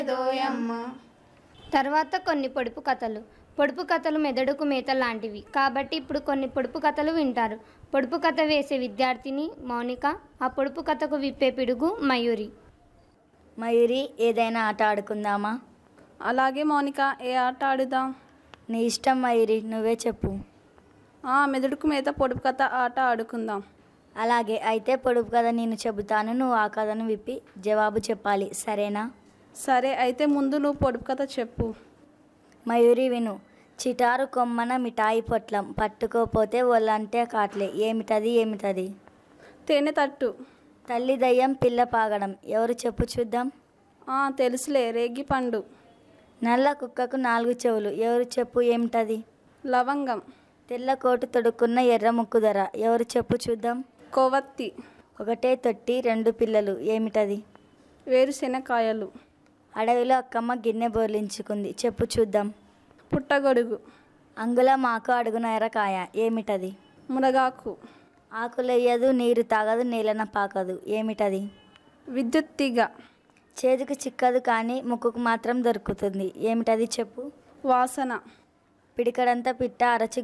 దోయమ్మ. తర్వాత కొన్ని పొడుపు కథలు. పొడుపు కథలు మెదడుకు మేత లాంటివి కాబట్టి ఇప్పుడు కొన్ని పొడుపు కథలు వింటారు. పొడుపు కథ వేసే విద్యార్థిని మౌనిక, ఆ పొడుపు కథకు విప్పే పిడుగు మయూరి. మయూరి, ఏదైనా ఆట ఆడుకుందామా? అలాగే మౌనిక, ఏ ఆట ఆడుదాం? నీ ఇష్టం మయూరి, నువ్వే చెప్పు. మెదడుకు మేత పొడుపు కథ ఆట ఆడుకుందాం. అలాగే, అయితే పొడుపు కథ నేను చెబుతాను, నువ్వు ఆ కథను విప్పి జవాబు చెప్పాలి, సరేనా? సరే, అయితే ముందు నువ్వు పొడుపు కథ చెప్పు. మయూరి విను. చిటారు కొమ్మన మిఠాయి పొట్లం, పట్టుకోపోతే ఒళ్ళంటే కాట్లే, ఏమిటది? తేనె తట్టు. తల్లి దయ్యం పిల్ల పాగడం, ఎవరు చెప్పు చూద్దాం. తెలుసులే, రేగి పండు. నల్ల కుక్కకు 4 చెవులు, ఎవరు చెప్పు ఏమిటది? లవంగం. తెల్ల కోటు తొడుక్కున్న ఎర్ర ముక్కుదర, ఎవరు చెప్పు చూద్దాం. కొవ్వొత్తి. ఒకటే తొట్టి 2 పిల్లలు, ఏమిటది? వేరుశెనకాయలు. అడవిలో అక్కమ్మ గిన్నె బోర్లించుకుంది, చెప్పు చూద్దాం. పుట్టగొడుగు. అంగుళం ఆకు అడుగున ఎర్రకాయ, ఏమిటది? మునగాకు. ఆకులెయ్యదు, నీరు తాగదు, నీలన పాకదు, ఏమిటది? విద్యుత్ తీగ. చేతికి చిక్కదు కానీ ముక్కుకు మాత్రం దొరుకుతుంది, ఏమిటది చెప్పు. వాసన. పిడికడంతా పిట్ట అరచి